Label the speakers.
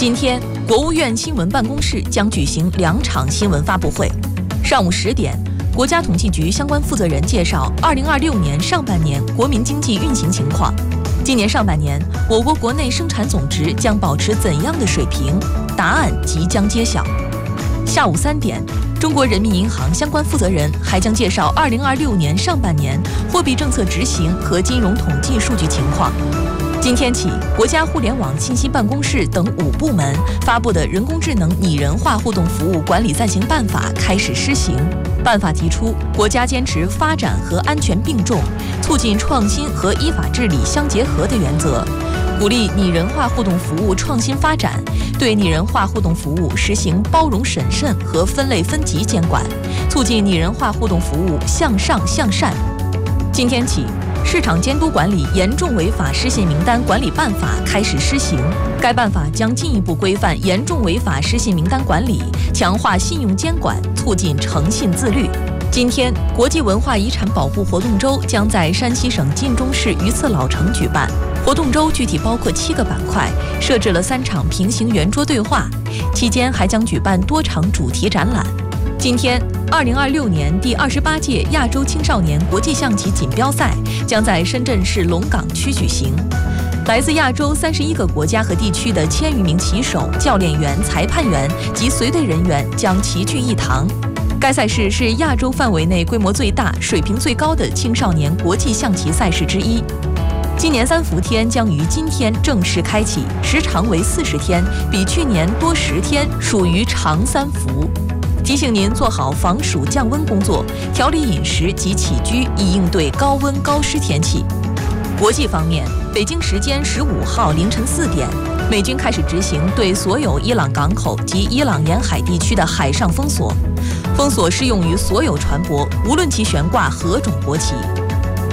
Speaker 1: 今天，国务院新闻办公室将举行2场新闻发布会。上午10点，国家统计局相关负责人介绍2026年上半年国民经济运行情况。今年上半年，我国国内生产总值将保持怎样的水平？答案即将揭晓。下午3点，中国人民银行相关负责人还将介绍2026年上半年货币政策执行和金融统计数据情况。今天起，国家互联网信息办公室等5部门发布的人工智能拟人化互动服务管理暂行办法开始施行。办法提出，国家坚持发展和安全并重，促进创新和依法治理相结合的原则，鼓励拟人化互动服务创新发展，对拟人化互动服务实行包容审慎和分类分级监管，促进拟人化互动服务向上向善。今天起，市场监督管理严重违法失信名单管理办法开始施行。该办法将进一步规范严重违法失信名单管理，强化信用监管，促进诚信自律。今天，国际文化遗产保护活动周将在山西省晋中市榆次老城举办。活动周具体包括7个板块，设置了3场平行圆桌对话，期间还将举办多场主题展览。今天，2026年第28届亚洲青少年国际象棋锦标赛将在深圳市龙岗区举行。来自亚洲31个国家和地区的1000余名棋手、教练员、裁判员及随队人员将齐聚一堂。该赛事是亚洲范围内规模最大、水平最高的青少年国际象棋赛事之一。今年3伏天将于今天正式开启，时长为40天，比去年多10天，属于长3伏。提醒您做好防暑降温工作，调理饮食及起居，以应对高温高湿天气。国际方面，北京时间15号凌晨4点，美军开始执行对所有伊朗港口及伊朗沿海地区的海上封锁，封锁适用于所有船舶，无论其悬挂何种国旗。